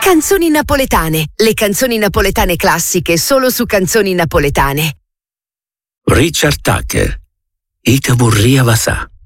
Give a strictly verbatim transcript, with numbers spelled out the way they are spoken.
Canzoni napoletane, le canzoni napoletane classiche solo su Canzoni Napoletane. Richard Tucker, Ita Burria Vasà.